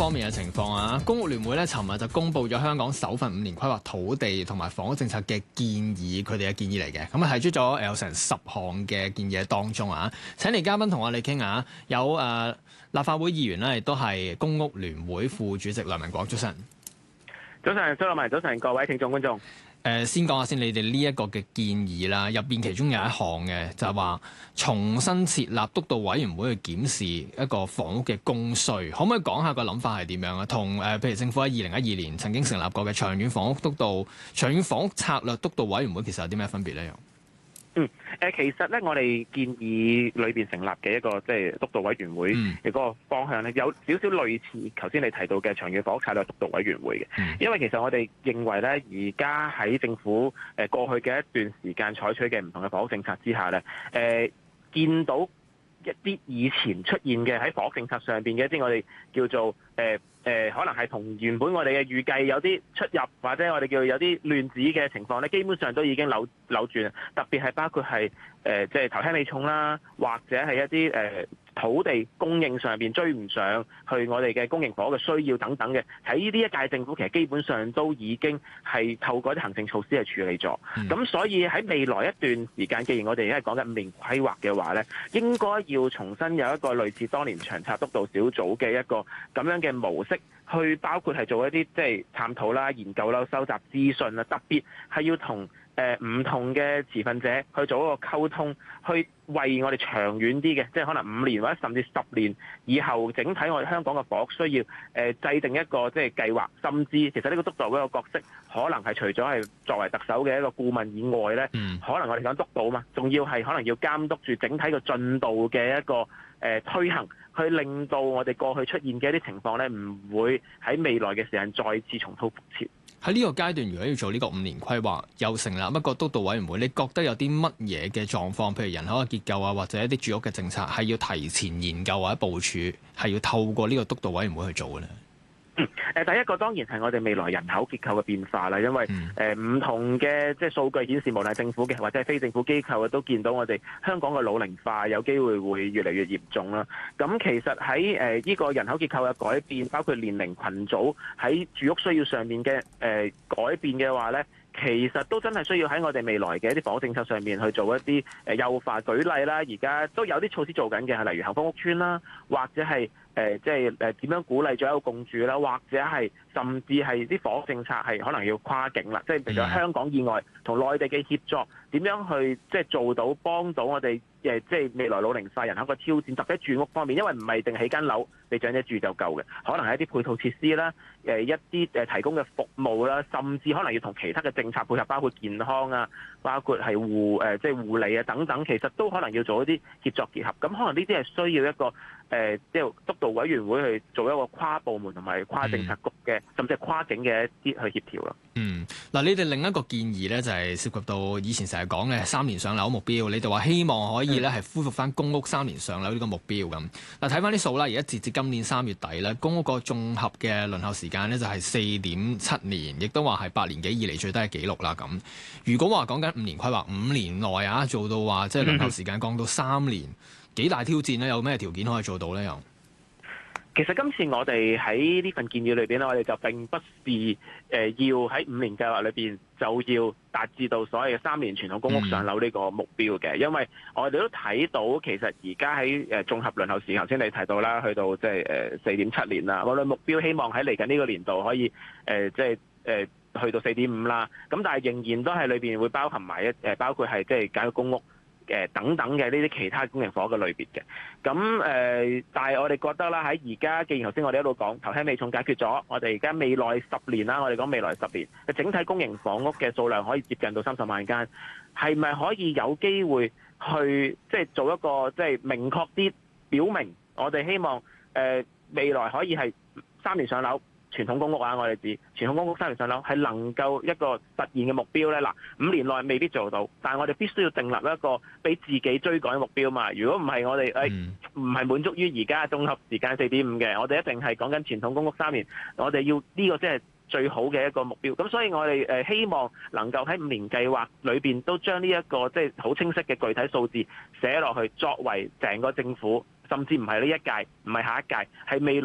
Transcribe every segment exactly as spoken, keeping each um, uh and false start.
方面嘅情況啊，公屋聯會咧，尋日就公布咗香港首份五年規劃土地同埋房屋政策嘅建議，佢哋嘅建議嚟嘅。咁啊提出咗有成十項嘅建議喺當中啊。請嚟嘉賓同我哋傾下，有誒、呃、立法會議員咧，亦都係公屋聯會副主席梁文廣，早晨。 早晨，蘇立文，早晨，各位聽眾觀眾。 誒先講下先，你哋呢一個嘅建議啦，入邊其中有一項嘅就係話重新設立督導委員會去檢視一個房屋嘅供需，可唔可以講下個諗法係點樣啊？同誒、呃、譬如政府喺二零一二年曾經成立過嘅長遠房屋督導、長遠房屋策略督導委員會，其實有啲咩分別咧？ 嗯，誒其實咧，我哋建議裏邊成立嘅一個即係督導委員會嘅嗰個方向咧，有少少類似頭先你提到嘅長遠房屋策略督導委員會嘅。嗯、因為其實我哋認為咧，而家喺政府誒過去嘅一段時間採取嘅唔同嘅房屋政策之下咧，誒、呃、見到一啲以前出現嘅喺房屋政策上邊嘅一啲我哋叫做誒誒、呃呃，可能係同原本我哋嘅預計有啲出入，或者我哋叫有啲亂子嘅情況咧，基本上都已經扭扭轉。特別係包括係誒、呃，即係頭輕尾重啦，或者係一啲誒、呃、土地供應上邊追唔上去我哋嘅公營房屋嘅需要等等嘅，喺呢一屆政府其實基本上都已經係透過啲行政措施係處理咗。咁、嗯、所以喺未來一段時間，既然我哋而家係講緊五年規劃嘅話咧，應該要重新有一個類似當年長策督導小組嘅一個咁樣嘅模式，去包括係做一啲即係探討啦、研究啦、收集資訊啦，特別係要同誒唔同嘅持份者去做一個溝通，去為我哋長遠啲嘅，即係可能五年或者甚至十年以後，整體我哋香港嘅房屋需要誒、呃、制定一個即係計劃，甚至其實呢個督導嗰個角色，可能係除咗係作為特首嘅一個顧問以外咧，嗯、可能我哋想督導嘛，仲要係可能要監督住整體個進度嘅一個誒、呃、推行，去令到我哋過去出現嘅一啲情況咧，唔會喺未來嘅時間再次重蹈覆轍。 喺呢個階段，如果要做呢個五年規劃，又成立一個督導委員會，你覺得有啲乜嘢嘅狀況，譬如人口嘅結構啊，或者一啲住屋嘅政策，係要提前研究或者部署，係要透過呢個督導委員會去做嘅咧？ 嗯，誒第一個當然係我哋未來人口結構嘅變化啦，因為誒唔、嗯呃、同嘅即係數據顯示，無論係政府嘅或者係非政府機構嘅，都見到我哋香港嘅老齡化有機會會越嚟越嚴重啦。咁其實喺誒呢個人口結構嘅改變，包括年齡群組喺住屋需要上面嘅誒、呃、改變嘅話咧，其實都真係需要喺我哋未來嘅一啲房屋政策上面去做一啲誒優化。舉例啦，而家都有啲措施做緊嘅，係例如幸福屋邨啦，或者係誒即係誒點樣鼓勵咗一個共住啦，或者係甚至係啲房屋政策係可能要跨境啦，即係譬如香港以外同內地嘅協作，點樣去即係做到幫到我哋誒即係未來老齡化人口嘅挑戰，特別喺住屋方面，因為唔係淨係起間樓俾長者住就夠嘅，可能係一啲配套設施啦，誒一啲誒提供嘅服務啦，甚至可能要同其他嘅政策配合，包括健康啊，包括係護誒即係護理啊等等，其實都可能要做一啲協作結合。咁可能呢啲係需要一個誒即係督導委員會去做一個跨部門同埋跨政策局嘅，嗯、甚至係跨境嘅一啲去協調咯。嗯， 嗱，你哋另一個建議咧就係涉及到以前成日講嘅三年上樓目標，你哋話希望可以咧係恢復翻公屋三年上樓呢個目標咁。嗱，睇翻啲數啦，而家截至今年三月底咧，公屋個綜合嘅輪候時間咧就係四點七年，亦都話係八年幾以嚟最低嘅紀錄啦。咁如果話講緊五年規劃，五年內啊做到話即係輪候時間降到三年，幾大挑戰咧？有咩條件可以做到咧？又？ 其實今次我哋喺呢份建議裏邊咧，我哋就並不是誒要喺五年計劃裏邊就要達至到所謂嘅三年傳統公屋上樓呢個目標嘅，因為我哋都睇到其實而家喺誒綜合輪候時間，頭先你提到啦，去到即係誒四點七年啦，我哋目標希望喺嚟緊呢個年度可以誒即係誒去到四點五啦，咁但係仍然都係裏邊會包含埋一誒包括係即係簡約公屋。誒等等嘅呢啲其他公營房屋嘅類別嘅，咁誒、呃，但係我哋覺得啦，喺而家既然頭先我哋一路講頭輕尾重解決咗，我哋而家未來十年啦，我哋講未來十年嘅整體公營房屋嘅數量可以接近到三十萬間，係咪可以有機會去即係做一個即係明確啲表明，我哋希望誒、呃、未來可以係三年上樓。傳統公屋啊，我哋指傳統公屋三年上樓係能夠一個實現嘅目標咧。嗱，五年內未必做到，但係我哋必須要訂立一個俾自己追趕嘅目標嘛。如果唔係，我哋誒唔係滿足於而家綜合時間四點五嘅，我哋一定係講緊傳統公屋三年，我哋要呢個即係最好嘅一個目標。咁所以我哋誒希望能夠喺五年計劃裏邊都將呢一個即係好清晰嘅具體數字寫落去，作為成個政府，甚至唔係呢一屆，唔係下一屆，係未來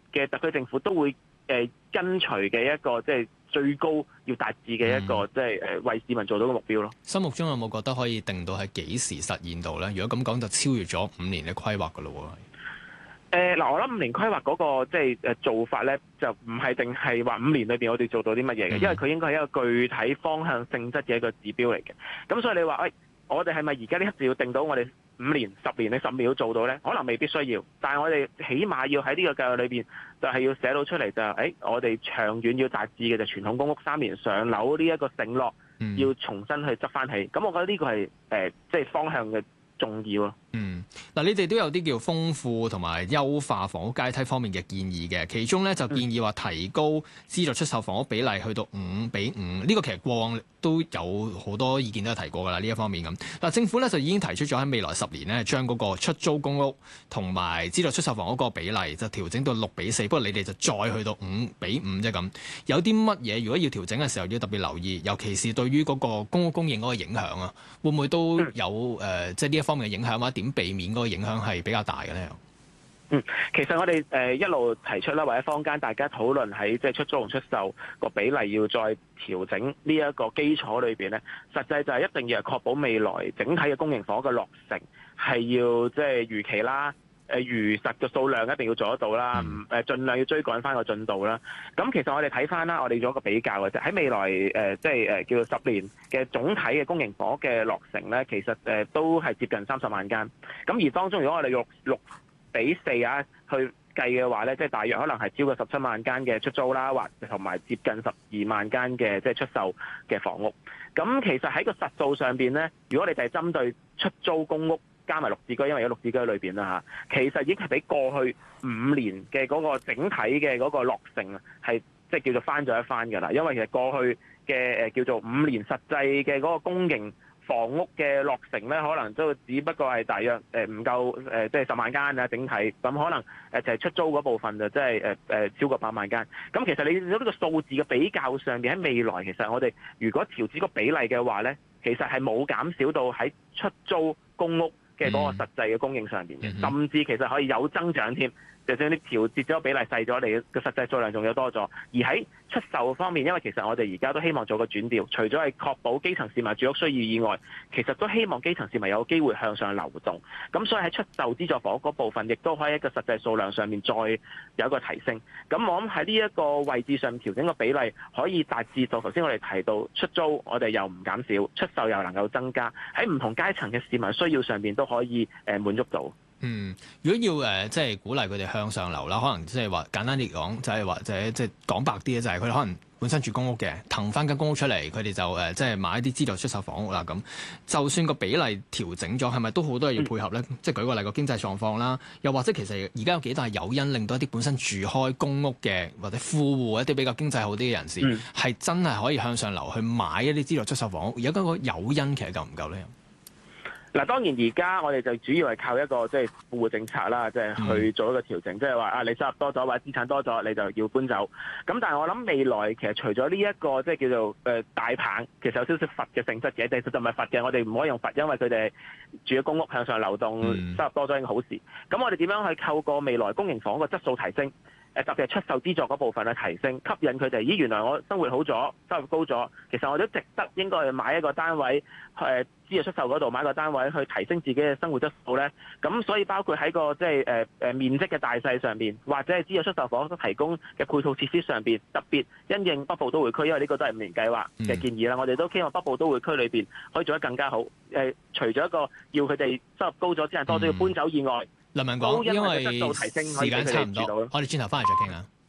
嘅特區政府都會誒、呃、跟隨嘅一個即係最高要達至嘅一個、嗯、即係誒為市民做到嘅目標咯。 心目中有冇覺得可以定到係幾時實現到咧？如果咁講，就超越咗五年嘅規劃噶咯喎。 誒嗱、呃，我諗五年規劃嗰、那個即係誒做法咧，就唔係定係話五年裏邊我哋做到啲乜嘢嘅，嗯、因為佢應該係一個具體方向性質嘅一個指標嚟嘅。咁所以你話誒、哎，我哋係咪而家呢刻就要定到我哋五年、十年、你十年都做到咧？可能未必需要，但係我哋起碼要喺呢個計劃裏邊，就係要寫到出嚟就係、是、誒、哎，我哋長遠要達至嘅就傳統公屋三年上樓呢一個承諾，嗯、要重新去執翻起。咁我覺得呢個係誒即係方向嘅重要咯。 嗯，嗱，你哋都有啲叫豐富同埋優化房屋階梯方面嘅建議嘅，其中咧就建議話提高資助出售房屋比例去到五比五，呢個其實過往都有好多意見都有提過噶啦，呢一方面咁。嗱，政府咧就已經提出咗喺未來十年咧，將嗰個出租公屋同埋資助出售房屋嗰個比例就調整到六比四，不過你哋就再去到五比五啫咁。有啲乜嘢如果要調整嘅時候要特別留意，尤其是對於嗰個公屋供應嗰個影響啊，會唔會都有誒、呃、即係呢一方面嘅影響啊？點避免嗰個影響係比較大嘅咧？ 嗯，其實我哋誒、呃、一路提出啦，或者坊間大家討論喺即係出租同出售個比例要再調整呢一個基礎裏邊咧，實際就係一定要係確保未來整體嘅公營房嘅落成係要即係如期啦，誒、呃、如實嘅數量一定要做得到啦，誒、嗯呃、盡量要追趕翻個進度啦。咁其實我哋睇翻啦，我哋做一個比較嘅啫，喺未來誒、呃、即係誒、呃、叫做十年嘅總體嘅公營房嘅落成咧，其實誒、呃、都係接近三十萬間。咁而當中如果我哋用六比四啊，去計嘅話咧，即係大約可能係超過十七萬間嘅出租啦，或同埋接近十二萬間嘅即係出售嘅房屋。咁其實喺個實數上邊咧，如果你哋係針對出租公屋加埋綠置居，因為有綠置居裏邊啦嚇，其實已經係比過去五年嘅嗰個整體嘅嗰個落成啊，係即係叫做翻咗一番㗎啦。因為其實過去嘅誒叫做五年實際嘅嗰個公營房屋嘅落成咧，可能都只不過係大約誒唔夠誒，即係十萬間啊，整體咁可能誒就係出租嗰部分就即係誒誒超過八萬間。咁其實你見到呢個數字嘅比較上邊喺未來，其實我哋如果調整個比例嘅話咧，其實係冇減少到喺出租公屋嘅嗰個實際嘅供應上邊嘅，嗯、甚至其實可以有增長添。就算你調節咗比例細咗，你嘅實際數量仲有多咗。而喺出售方面，因為其實我哋而家都希望做個轉調，除咗係確保基層市民住屋需要以外，其實都希望基層市民有機會向上流動。咁所以喺出售資助房屋嗰部分，亦都可以喺一個實際數量上面再有一個提升。咁我諗喺呢一個位置上調整個比例，可以達至到頭先我哋提到出租，我哋又唔減少，出售又能夠增加，喺唔同階層嘅市民需要上邊都可以誒滿足到。 嗯，如果要誒、呃、即係鼓勵佢哋向上流啦，可能即係話簡單啲講，就係或者即係講白啲咧，就係佢哋可能本身住公屋嘅，騰翻間公屋出嚟，佢哋就誒、呃、即係買一啲資助出售房屋啦。咁就算個比例調整咗，係咪都好多嘢要配合咧？嗯、即係舉個例，個經濟狀況啦，又或者其實而家有幾大誘因令到一啲本身住開公屋嘅或者富戶一啲比較經濟好啲嘅人士，係、嗯、真係可以向上流去買一啲資助出售房屋。而家嗰個誘因其實夠唔夠咧？ 嗱，當然而家我哋就主要係靠一個即係富戶政策啦，即係去做一個調整，即係話啊，你收入多咗或者資產多咗，你就要搬走。咁但係我諗未來其實除咗呢一個即係叫做誒大棒，其實有少少罰嘅性質嘅，其實就唔係罰嘅，我哋唔可以用罰，因為佢哋住咗公屋向上流動，收入多咗已經好事。咁我哋點樣去透過未來公營房個質素提升？誒特別係出售資助嗰部分嘅提升，吸引佢哋。咦，原來我生活好咗，收入高咗，其實我都值得應該去買一個單位，誒資助出售嗰度買個單位去提升自己嘅生活質素咧。咁所以包括喺個即係誒誒面積嘅大細上邊，或者係資助出售房所提供嘅配套設施上邊，特別因應北部都會區，因為呢個都係五年計劃嘅建議啦。嗯、我哋都希望北部都會區裏邊可以做得更加好。誒，除咗一個要佢哋收入高咗，之後多咗要搬走以外。 梁文廣，因為時間差唔多，我哋轉頭翻嚟再傾下。